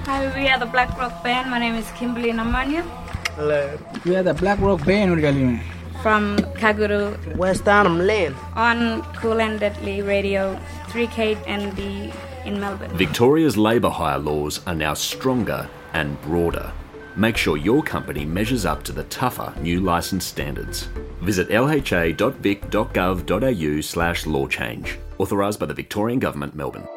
Hi, we are the Black Rock Band. My name is Kimberly Namanya. Hello. We are the Black Rock Band. From Kaguru. West Arnhem Lane. On Cool and Deadly Radio, 3KND in Melbourne. Victoria's labour hire laws are now stronger and broader. Make sure your company measures up to the tougher new licence standards. Visit lha.vic.gov.au/law change. Authorised by the Victorian Government, Melbourne.